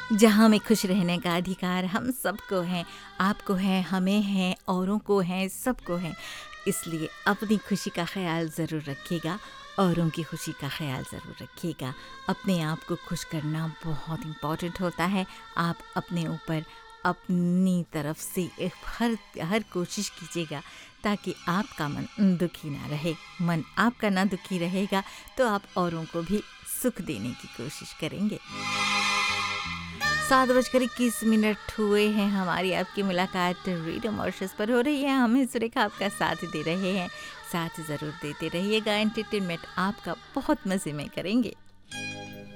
जहाँ में खुश रहने का अधिकार हम सबको है, आपको है, हमें है, औरों को है, सबको है। इसलिए अपनी खुशी का ख्याल ज़रूर रखिएगा, औरों की खुशी का ख्याल ज़रूर रखिएगा। अपने आप को खुश करना बहुत इम्पॉर्टेंट होता है। आप अपने ऊपर अपनी तरफ से हर कोशिश कीजिएगा ताकि आपका मन दुखी ना रहे। मन आपका ना दुखी रहेगा तो आप औरों को भी सुख देने की कोशिश करेंगे। 7:21 हुए हैं। हमारी आपकी मुलाकात रेडियो मॉरिशस पर हो रही है। हमें सुरेखा आपका साथ दे रहे हैं। साथ ज़रूर देते रहिएगा। एंटरटेनमेंट आपका बहुत मज़े में करेंगे।